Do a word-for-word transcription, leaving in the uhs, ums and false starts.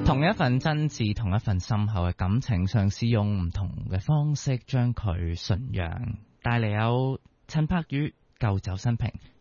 同一份真摯，同一份深厚嘅感情，嘗試用唔同嘅方式將佢馴養。帶嚟有陳柏宇舊酒新瓶。